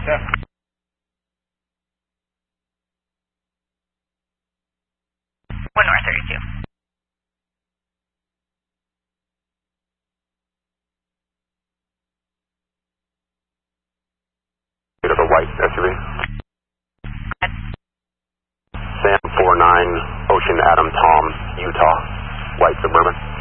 Yeah. One North 32. Bit of a white SUV. Sam 49, Ocean Adam Tom, Utah, white Suburban.